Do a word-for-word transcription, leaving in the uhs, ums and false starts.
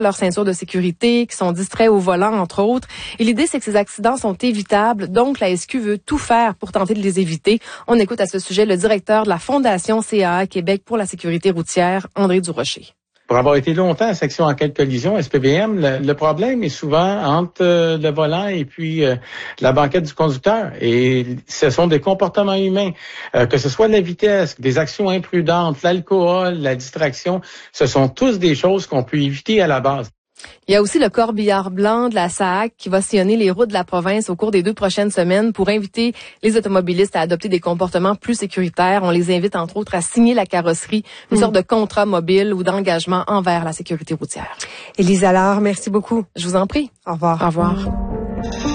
leur ceinture de sécurité, qui sont distraits au volant, entre autres. Et l'idée, c'est que ces accidents sont évitables. Donc, la S Q veut tout faire pour tenter de les éviter. On écoute à ce sujet le directeur de la Fondation C A A Québec pour la sécurité routière, André Durocher. Pour avoir été longtemps à section enquête collision, S P V M, le, le problème est souvent entre euh, le volant et puis euh, la banquette du conducteur. Et ce sont des comportements humains, euh, que ce soit la vitesse, des actions imprudentes, l'alcool, la distraction, ce sont tous des choses qu'on peut éviter à la base. Il y a aussi le corbillard blanc de la S A A C qui va sillonner les routes de la province au cours des deux prochaines semaines pour inviter les automobilistes à adopter des comportements plus sécuritaires. On les invite, entre autres, à signer la carrosserie, une mmh. sorte de contrat mobile ou d'engagement envers la sécurité routière. Élise Allard, merci beaucoup. Je vous en prie. Au revoir. Au revoir.